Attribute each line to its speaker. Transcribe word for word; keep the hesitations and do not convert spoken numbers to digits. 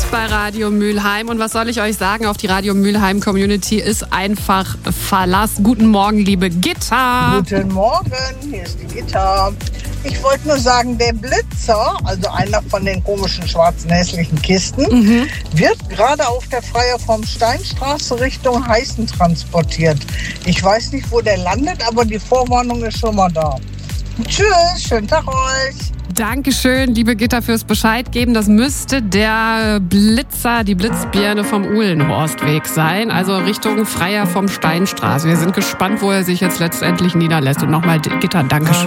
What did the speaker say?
Speaker 1: bei Radio Mülheim. Und was soll ich euch sagen? Auf die Radio Mülheim Community ist einfach Verlass. Guten Morgen, liebe Gitta.
Speaker 2: Guten Morgen, hier ist die Gitta. Ich wollte nur sagen, der Blitzer, also einer von den komischen schwarzen hässlichen Kisten, mhm. wird gerade auf der Freier vom Steinstraße Richtung Heißen transportiert. Ich weiß nicht, wo der landet, aber die Vorwarnung ist schon mal da. Tschüss, schönen Tag euch.
Speaker 1: Dankeschön, liebe Gitta, fürs Bescheid geben. Das müsste der Blitzer, die Blitzbirne vom Uhlenhorstweg sein, also Richtung Freier vom Steinstraße. Wir sind gespannt, wo er sich jetzt letztendlich niederlässt. Und nochmal, Gitta, Dankeschön.